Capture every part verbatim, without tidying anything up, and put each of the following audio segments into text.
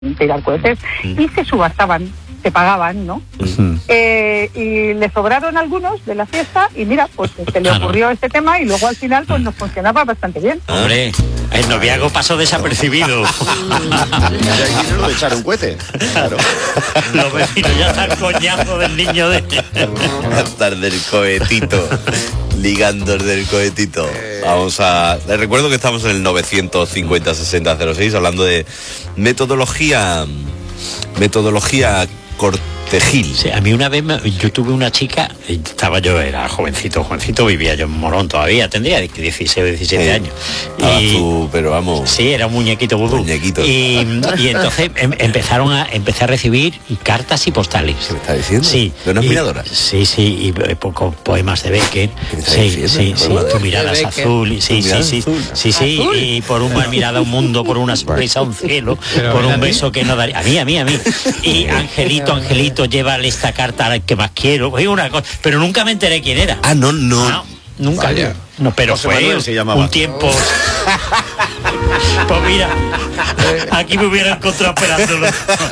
tirar cohetes, y se subastaban, se pagaban, ¿no? Uh-huh. Eh, y le sobraron algunos de la fiesta y mira, pues se le ocurrió este tema y luego al final pues nos funcionaba bastante bien. Hombre, el noviazgo pasó desapercibido. Ya hay dinero de echar un cohete. Claro. Los vecinos ya están coñazo del niño de... Hasta del cohetito. Ligando del cohetito. Vamos a... Les recuerdo que estamos en el novecientos cincuenta sesenta cero seis hablando de metodología... Metodología Cortejil. Sí, a mí una vez me, yo tuve una chica, estaba yo, era jovencito, jovencito, vivía yo en Morón todavía, tendría dieciséis o diecisiete sí. años. Y, tú, pero vamos. Sí, era un muñequito vudú. Muñequito. Y, y entonces em, empezaron a, empecé a recibir cartas y postales. ¿Se me está diciendo? Sí. ¿De unas miradoras? Sí, sí, y po, poemas de Becker. Sí, sí, sí. Tu mirada es azul. Sí, sí, sí. Sí, sí. Y por una mirada un mundo, por una sonrisa un cielo, pero por un beso que no daría. A mí, a mí, a mí. Y Angelito, Angelito, llévale esta carta al que más quiero. Oye, una cosa, pero nunca me enteré quién era. Ah, no, no. no nunca. Vaya. No, pero José fue Manuel se llamaba. un tiempo. Pues mira, aquí me hubiera encontrado esperándolo.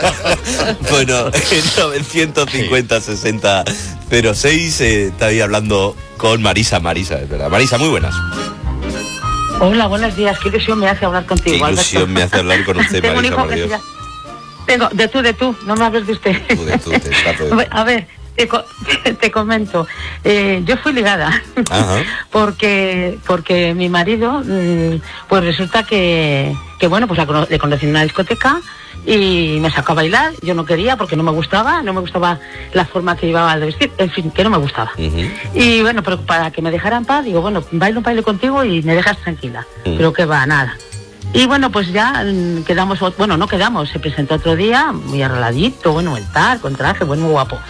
Bueno, en novecientos cincuenta sesenta cero seis eh, estaba ahí hablando con Marisa. Marisa, es verdad. Marisa, muy buenas. Hola, buenos días. Qué ilusión me hace hablar contigo. Qué ilusión Alberto. Me hace hablar con usted, Tengo Marisa. Un hijo que ya... Tengo, de tú, de tú, no me hables de usted. Tú, de tú, te está todo. A ver, te, te comento. Eh, yo fui ligada. Ajá. porque porque mi marido, pues resulta que, que bueno, pues la, le conocí en una discoteca y me sacó a bailar. Yo no quería porque no me gustaba, no me gustaba la forma que llevaba de vestir, en fin, que no me gustaba. Uh-huh. Y bueno, pero para que me dejara en paz, digo, bueno, bailo un baile contigo y me dejas tranquila. Uh-huh. Pero que va, nada. Y bueno, pues ya quedamos, bueno, no quedamos, se presentó otro día, muy arregladito, bueno, el tal, con traje, bueno, muy guapo.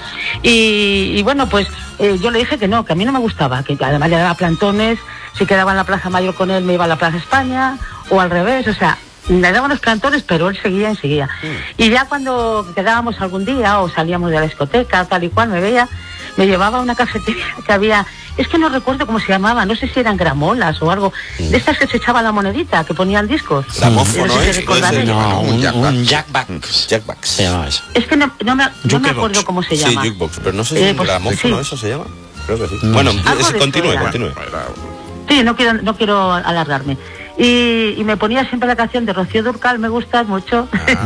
Y, y bueno, pues eh, yo le dije que no, que a mí no me gustaba, que además le daba plantones, si quedaba en la Plaza Mayor con él me iba a la Plaza España, o al revés, o sea, le daban los plantones, pero él seguía y seguía. Mm. Y ya cuando quedábamos algún día, o salíamos de la discoteca, tal y cual, me veía, me llevaba a una cafetería que había... Es que no recuerdo cómo se llamaba, no sé si eran gramolas o algo, de estas que se echaba la monedita, que ponían discos. Gramófono, no sé ¿eh? si recordaréis. No, un, un jackbox. Jackbox. Se llama eso. Es que no, no, me, no me acuerdo cómo se llama. Sí, jukebox, pero no sé si eh, un pues, gramófono, sí. ¿eso se llama? Creo que sí. Mm. Bueno, ese, continúe, continúe. Sí, no quiero, no quiero alargarme. Y, y me ponía siempre la canción de Rocío Dúrcal, me gustas mucho.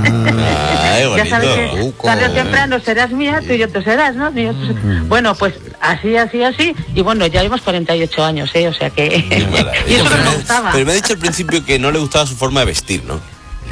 Ah, ya sabes que tarde o temprano serás mía, tú y yo tú serás, ¿no? Yo, pues, bueno, pues así, así, así. Y bueno, ya llevamos cuarenta y ocho años, ¿eh? O sea que... y eso no me gustaba. Pero me ha dicho al principio que no le gustaba su forma de vestir, ¿no?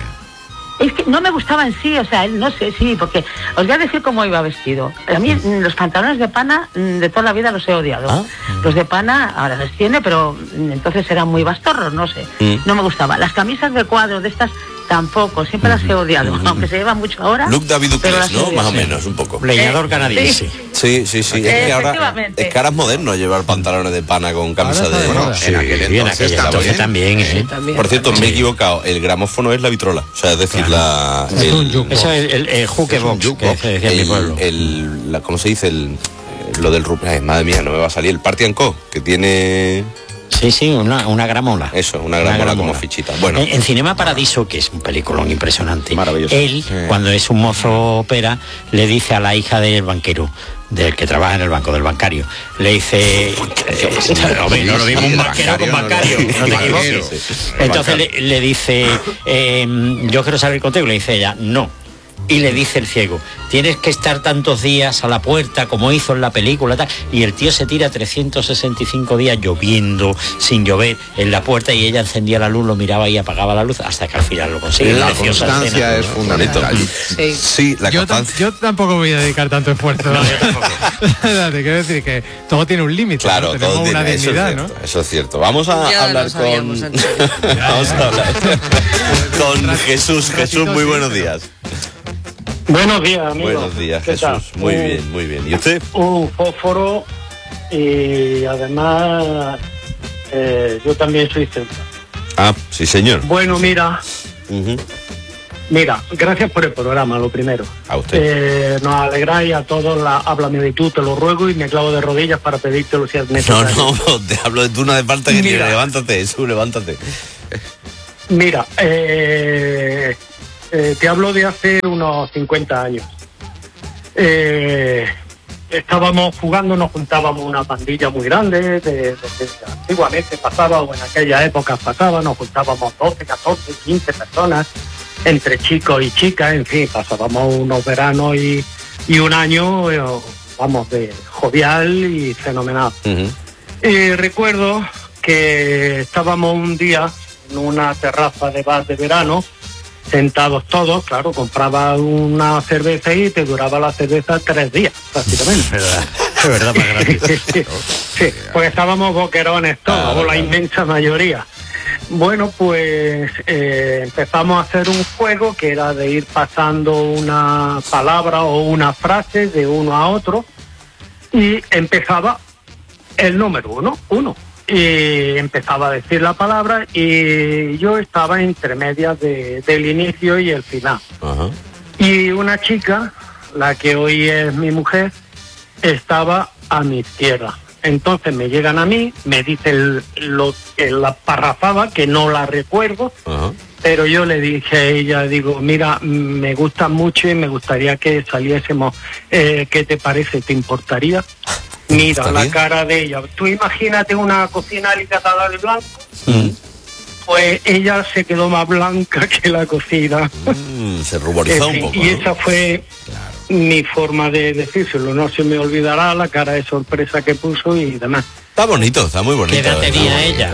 Es que no me gustaba en sí, o sea, no sé, sí, porque os voy a decir cómo iba vestido. A mí los pantalones de pana de toda la vida los he odiado. ¿Ah? Los de pana ahora les tiene, pero entonces eran muy bastorros, no sé. Mm. No me gustaba. Las camisas de cuadro de estas tampoco, siempre las he odiado, mm. aunque se llevan mucho ahora. Look David Ducles, ¿no? Más o menos, un poco. Leñador canadiense. Sí, sí, sí. Es que ahora es que ahora es moderno llevar pantalones de pana con camisa de... Bueno, sí, en aquel entonces también. también, ¿eh? también. Por cierto, me he equivocado. El gramófono es la vitrola. O sea, es decir, la... El, eso es el, el jukebox, es que se decía en mi pueblo. El, la, ¿cómo se dice? El, lo del... Ay, madre mía, no me va a salir. El Party and Co, que tiene... Sí, sí, una, una gramola. Eso, una gramola, una gramola como fichita. Bueno. En, en Cinema Paradiso, que es un peliculón impresionante, maravilloso. Él, sí. cuando es un mozo ópera, le dice a la hija del banquero, del que trabaja en el banco, del bancario, le dice... Eh, no, no lo mismo un banquero con bancario, no te equivoques. Entonces le, le dice, eh, yo quiero salir contigo, le dice ella, no. Y le dice el ciego, tienes que estar tantos días a la puerta como hizo en la película, tal. Y el tío se tira trescientos sesenta y cinco días lloviendo, sin llover, en la puerta, y ella encendía la luz, lo miraba y apagaba la luz hasta que al final lo consigue. La constancia es fundamental. Sí, sí, la yo, constancia. Yo tampoco voy a dedicar tanto esfuerzo. No, yo tampoco. Te quiero decir que todo tiene un límite. Claro, ¿no? todo Tenemos tiene, una dignidad, eso es cierto, ¿no? eso es cierto. Vamos a ya hablar con... Vamos a hablar con Jesús. Jesús, muy buenos días. Buenos días, amigo. Buenos días, ¿Qué Jesús. tal? Muy un, bien, muy bien. ¿Y usted? Un fósforo y además eh, yo también soy celta. Ah, sí, señor. Bueno, mira, uh-huh. mira, gracias por el programa, lo primero. A usted. Eh, nos alegráis a todos, la, háblame de tú, te lo ruego y me clavo de rodillas para pedírtelo si es necesario. No, no, te hablo de tú, no de falta que tiene. Levántate, Jesús, levántate. Mira, eh... eh, te hablo de hace unos cincuenta años. Eh, estábamos jugando, nos juntábamos una pandilla muy grande, de, de, de, antiguamente pasaba, o en aquella época pasaba, nos juntábamos doce, catorce, quince personas, entre chicos y chicas, en fin, pasábamos unos veranos y, y un año, eh, vamos, de jovial y fenomenal. Uh-huh. Y recuerdo que estábamos un día en una terraza de bar de verano, sentados todos, claro, compraba una cerveza y te duraba la cerveza tres días, prácticamente. Es verdad, es verdad, más gratis. Sí, sí, porque estábamos boquerones todos, ah, o la inmensa mayoría. Bueno, pues eh, empezamos a hacer un juego que era de ir pasando una palabra o una frase de uno a otro y empezaba el número uno, uno. Y empezaba a decir la palabra y yo estaba entre medias de, del inicio y el final. Uh-huh. Y una chica, la que hoy es mi mujer, estaba a mi izquierda. Entonces me llegan a mí, me dicen lo, la parrafada, que no la recuerdo, uh-huh. pero yo le dije a ella, digo, mira, me gusta mucho y me gustaría que saliésemos. Eh, ¿Qué te parece? ¿Te importaría? Mira la cara de ella. Tú imagínate una cocina alicatada de blanco. Mm. Pues ella se quedó más blanca que la cocina. Mm, se ruborizó en fin, un poco. Y ¿no? esa fue claro. mi forma de decírselo. No se me olvidará la cara de sorpresa que puso y demás. Está bonito, está muy bonito. ¿Qué edad tenía ella?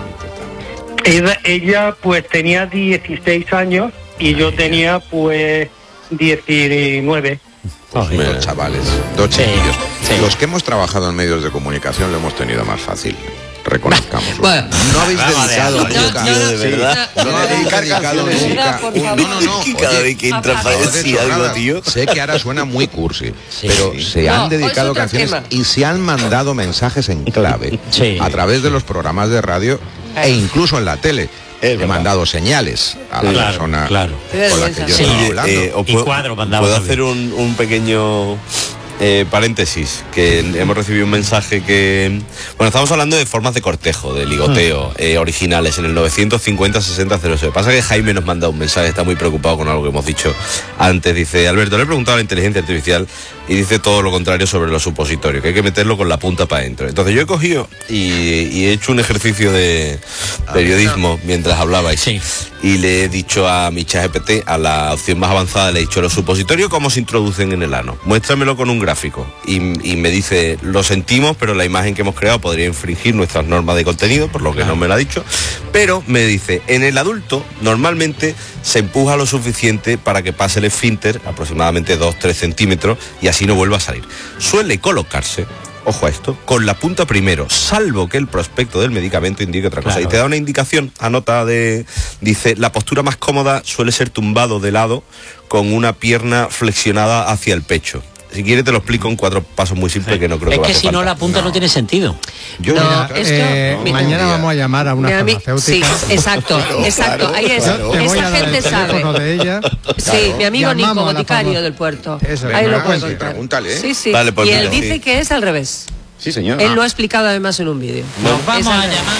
ella? Ella pues tenía dieciséis años y yo tenía pues diecinueve. Pues dos chavales, dos chiquillos. Sí, sí. Los que hemos trabajado en medios de comunicación lo hemos tenido más fácil. Reconozcamos. Bueno, no habéis dedicado nunca. No, no, de verdad. No, no, no habéis dedicado nunca. No, no, no. Cada vez que entra para decir algo, tío. Sé que ahora suena muy cursi, sí, pero sí. se han no, dedicado canciones tema. y se han mandado mensajes en clave sí. a través de los programas de radio e incluso en la tele. He verdad. mandado señales a la claro, persona claro. con la que yo sí, estaba hablando. Eh, o puedo, y cuadro mandaba ¿Puedo hacer un, un pequeño eh, paréntesis? Que hemos recibido un mensaje que... Bueno, estamos hablando de formas de cortejo, de ligoteo, mm. eh, originales, en el novecientos cincuenta sesenta cero seis. Pasa que Jaime nos manda un mensaje, está muy preocupado con algo que hemos dicho antes. Dice, Alberto, le he preguntado a la inteligencia artificial y dice todo lo contrario sobre los supositorios, que hay que meterlo con la punta para adentro. Entonces yo he cogido y, y he hecho un ejercicio de periodismo mientras hablabais. Sí. Y le he dicho a mi ChatGPT, a la opción más avanzada, le he dicho, los supositorios, ¿cómo se introducen en el ano? Muéstramelo con un gráfico. Y, y me dice, lo sentimos, pero la imagen que hemos creado podría infringir nuestras normas de contenido, por lo que no me lo ha dicho. Pero me dice, en el adulto, normalmente se empuja lo suficiente para que pase el esfínter, aproximadamente dos a tres centímetros, y así no vuelva a salir. Suele colocarse, ojo a esto, con la punta primero, salvo que el prospecto del medicamento indique otra cosa. Claro. Y te da una indicación, anota de... Dice, la postura más cómoda suele ser tumbado de lado con una pierna flexionada hacia el pecho. Si quieres te lo explico en cuatro pasos muy simples sí. que no creo es que Es que si falta. no la punta no, no tiene sentido. Yo, no, mira, esto, eh, mira, mañana vamos a llamar a una farmacéutica. Sí, exacto, claro, exacto. Claro, ahí es. Claro. Esa gente sabe. De ella. Sí, claro. Mi amigo Nico, boticario del puerto. Eso, ahí no, lo puedo sí, pregúntale. Sí, sí. Vale, pues y mira, él dice sí. que es al revés. Sí, señor. Él ah. lo ha explicado además en un vídeo. Nos vamos a llamar.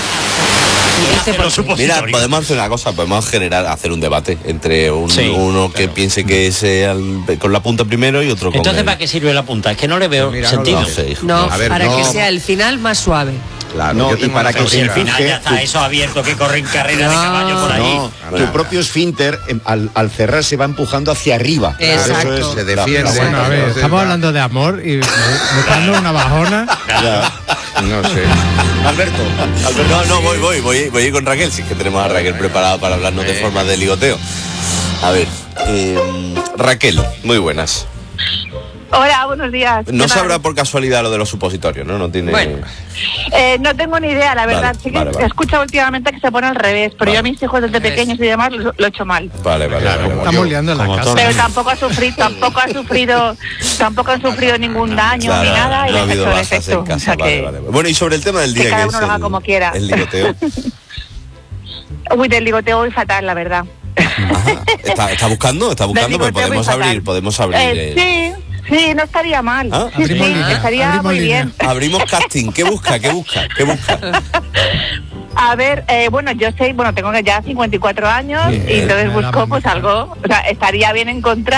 Mira, podemos hacer una cosa, podemos generar, hacer un debate entre un, sí, uno que claro. piense que es el, con la punta primero y otro con Entonces, el... ¿para qué sirve la punta? Es que no le veo mira, sentido. No, no, sé, no no. A ver, para no. que sea el final más suave. Claro, no, y para que si el final ya está eso abierto, que corren carreras no, de caballo por ahí. No, tu propio esfínter al, al cerrar se va empujando hacia arriba. Exacto. Eso es, se defiende. Bueno, a ver, estamos hablando de amor y me está dando una bajona. Ya. No sé. Alberto, Alberto. No, no, voy, voy, voy, voy a ir con Raquel, si es que tenemos a Raquel preparada para hablarnos de formas de ligoteo. A ver, eh, Raquel, muy buenas. Hola, buenos días. No sabrá por casualidad lo de los supositorios, ¿no? No tiene... Bueno, eh, no tengo ni idea, la verdad. Vale, sí que vale, vale. he escuchado últimamente que se pone al revés, pero vale. yo a mis hijos desde pequeños y demás lo, lo he hecho mal. Vale, vale, claro, vale, vale. Estamos liando en la casa. Pero tampoco ha sufrido, tampoco ha sufrido, tampoco han sufrido ningún daño Claro, ni nada y no ha les ha habido hecho el bajas efecto. en casa, O sea vale, que, vale. Bueno, y sobre el tema del día, que cada que uno es lo haga el, como quiera. el ligoteo. Uy, del ligoteo voy fatal, la verdad. Ajá. ¿Está, está buscando? ¿Está buscando? Pues podemos abrir, podemos abrir. Eh, sí. Sí, no estaría mal. ¿Ah? Sí, sí, línea, estaría abrimos muy línea. bien. Abrimos casting. ¿Qué busca? ¿Qué busca? ¿Qué busca? A ver, eh, bueno, yo sé, bueno, tengo ya cincuenta y cuatro años Sí, y entonces eh, busco la pues mamá. algo, o sea, estaría bien encontrar